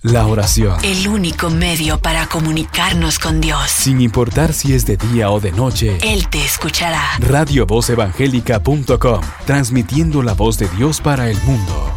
La oración. El único medio para comunicarnos con Dios. Sin importar si es de día o de noche, Él te escuchará. RadioVozEvangélica.com, transmitiendo la voz de Dios para el mundo.